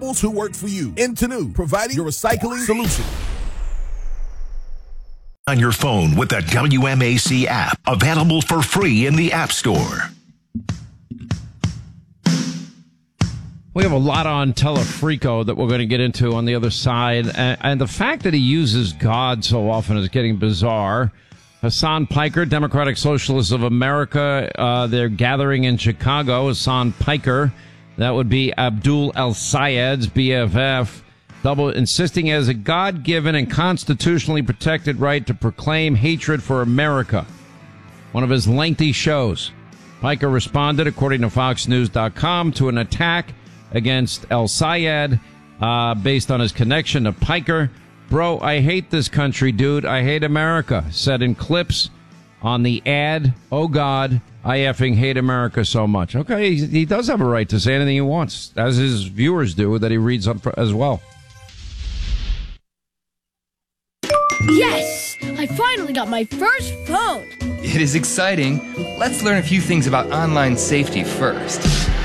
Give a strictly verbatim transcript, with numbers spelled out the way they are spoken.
who work for you. Intenu, providing your recycling solution. On your phone with the W M A C app, available for free in the App Store. We have a lot on Telefrico that we're going to get into on the other side. And, and the fact that he uses God so often is getting bizarre. Hassan Piker, Democratic Socialists of America, uh, they're gathering in Chicago. Hassan Piker, that would be Abdul El-Sayed's B F F, double insisting he has a God-given and constitutionally protected right to proclaim hatred for America. One of his lengthy shows. Piker responded, according to Fox News dot com, to an attack against El-Sayed uh, based on his connection to Piker. Bro, I hate this country, dude. I hate America, said in clips on the ad. Oh, God, I effing hate America so much. Okay, he, he does have a right to say anything he wants, as his viewers do, that he reads up as well. Yes! I finally got my first phone! It is exciting. Let's learn a few things about online safety first.